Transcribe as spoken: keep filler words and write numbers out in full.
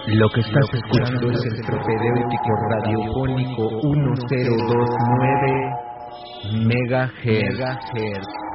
Lo que estás escuchando es el propedéutico radiofónico mil veintinueve megahertz.